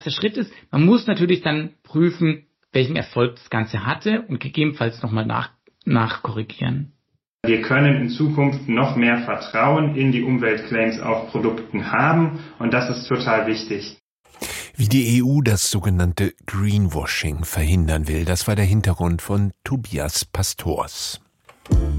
Der Schritt ist, man muss natürlich dann prüfen, welchen Erfolg das Ganze hatte und gegebenenfalls nochmal nachkorrigieren. Wir können in Zukunft noch mehr Vertrauen in die Umweltclaims auf Produkten haben und das ist total wichtig. Wie die EU das sogenannte Greenwashing verhindern will, das war der Hintergrund von Tobias Pastors.